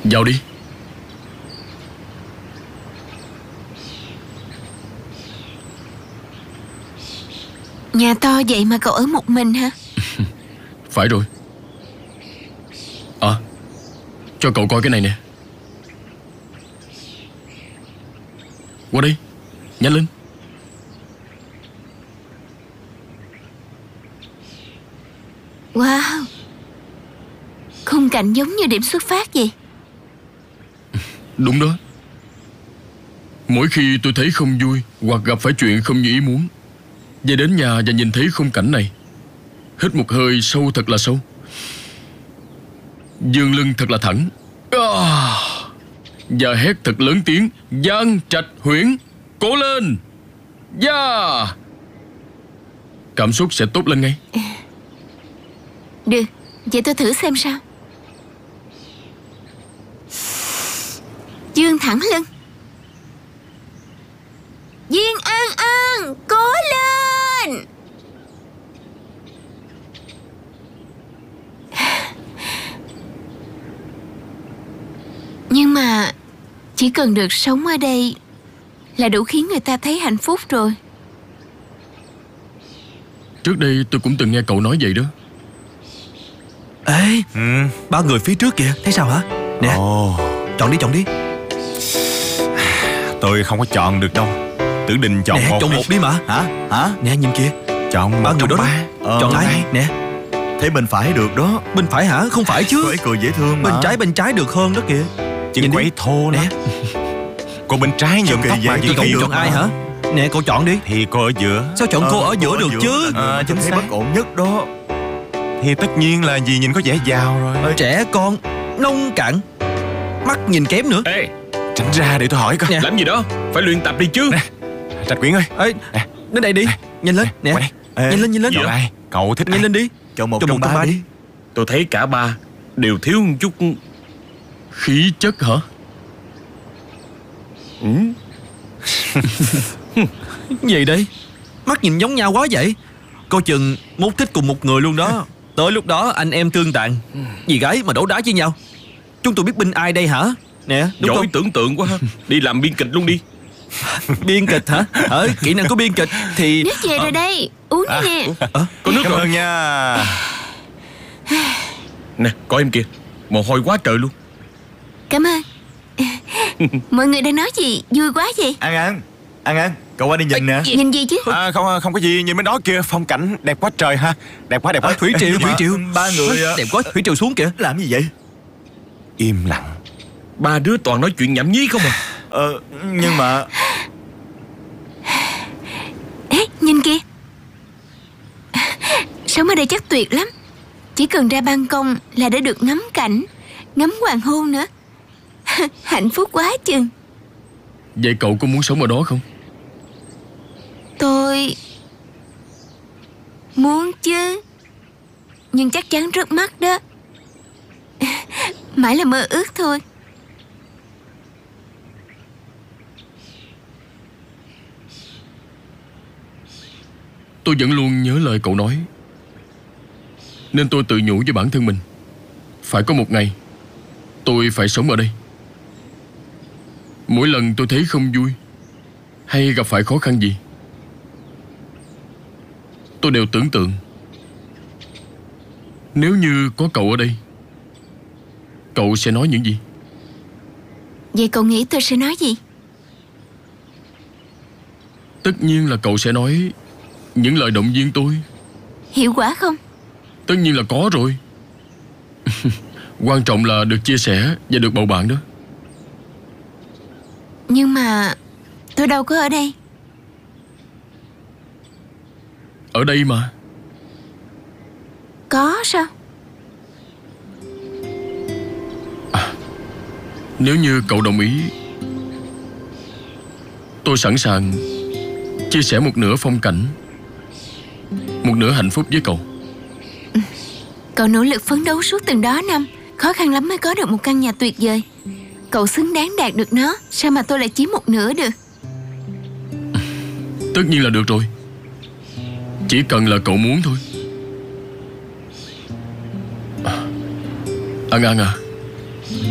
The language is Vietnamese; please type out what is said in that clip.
Vào đi. Nhà to vậy mà cậu ở một mình hả? Phải rồi. À, cho cậu coi cái này nè. Qua đây, nhanh lên. Wow, khung cảnh giống như điểm xuất phát vậy. Đúng đó. Mỗi khi tôi thấy không vui hoặc gặp phải chuyện không như ý muốn, về đến nhà và nhìn thấy khung cảnh này, hít một hơi sâu thật là sâu, vươn lưng thật là thẳng, và hét thật lớn tiếng: Giang Trạch Huyễn, cố lên! Yeah! Cảm xúc sẽ tốt lên ngay. Được, vậy tôi thử xem sao. Dương thẳng lưng. Viên An An, cố lên! Nhưng mà chỉ cần được sống ở đây là đủ khiến người ta thấy hạnh phúc rồi. Trước đây tôi cũng từng nghe cậu nói vậy đó. Ê, ba người phía trước kìa, thấy sao hả? Nè, chọn đi. Tôi không có chọn được đâu. Tử Đình chọn nè, một. chọn một đi mà. Hả? Nè, nhìn kìa. Chọn Ba một người trong đó ba. chọn ai? Nè, Thế bên phải được đó. bên phải hả? Không phải chứ. Cô ấy cười dễ thương mà. Bên trái được hơn đó kìa. Chân Nhìn đi. quấy thô Nè, lắm. Cô bên trái nhuộm Kỳ tóc vậy, mà tôi gì không cậu được chọn ai mà. hả? Nè, cậu chọn đi. Thì cô ở giữa. Sao chọn cô ở giữa được chứ? Tôi thấy bất ổn nhất đó. Thì tất nhiên là gì nhìn có vẻ giàu rồi. Trẻ con, nông cạn, mắt nhìn kém nữa. Ê, Tránh ra để tôi hỏi coi. Nè. làm gì đó, phải luyện tập đi chứ. Nè, Trạch Quyến ơi. Ê, đến đây đi. Nhanh lên, nè. Qua đây. Nhanh lên. Chọn ai? Cậu thích Nhanh ai? lên đi. Chọn một Chọn trong ba đi. Tôi thấy cả ba đều thiếu một chút. Khí chất hả? Gì đây? Mắt nhìn giống nhau quá vậy. Coi chừng mốt thích cùng một người luôn đó. Tới lúc đó anh em tương tàn. Gì gái mà đấu đá với nhau. Chúng tôi biết binh ai đây hả? Nè, đúng Giỏi không? tưởng tượng quá ha. Đi làm biên kịch luôn đi. Biên kịch hả? Kỹ năng của biên kịch thì... Nước về rồi đây, uống đi nè. Có nước Cảm rồi. ơn nha. Nè, coi em kìa, mồ hôi quá trời luôn. Cảm ơn. Mọi người đang nói gì vui quá vậy? An, cậu qua đi nhìn nè. Nhìn gì chứ? Không có gì, nhìn bên đó kia, phong cảnh đẹp quá trời ha. Đẹp quá. Thủy Triều. Ba người Đẹp quá, Thủy Triều xuống kìa. làm gì vậy? Im lặng. Ba đứa toàn nói chuyện nhảm nhí không à. Nhưng mà Ê, nhìn kìa. Sống ở đây chắc tuyệt lắm. Chỉ cần ra ban công là đã được ngắm cảnh, ngắm hoàng hôn nữa. Hạnh phúc quá chừng. Vậy cậu có muốn sống ở đó không? Tôi muốn chứ, nhưng chắc chắn rất mắc đó. Mãi là mơ ước thôi. Tôi vẫn luôn nhớ lời cậu nói, nên tôi tự nhủ với bản thân mình, phải có một ngày tôi phải sống ở đây. Mỗi lần tôi thấy không vui hay gặp phải khó khăn gì, tôi đều tưởng tượng, nếu như có cậu ở đây, cậu sẽ nói những gì? Vậy cậu nghĩ tôi sẽ nói gì? Tất nhiên là cậu sẽ nói những lời động viên tôi. Hiệu quả không? Tất nhiên là có rồi. Quan trọng là được chia sẻ và được bầu bạn đó. Nhưng mà tôi đâu có ở đây. Ở đây mà. Có sao? Nếu như cậu đồng ý, tôi sẵn sàng chia sẻ một nửa phong cảnh, một nửa hạnh phúc với cậu. Cậu nỗ lực phấn đấu suốt từng đó năm, khó khăn lắm mới có được một căn nhà tuyệt vời. Cậu xứng đáng đạt được nó. Sao mà tôi lại chiếm một nửa được? Tất nhiên là được rồi. Chỉ cần là cậu muốn thôi. An An à,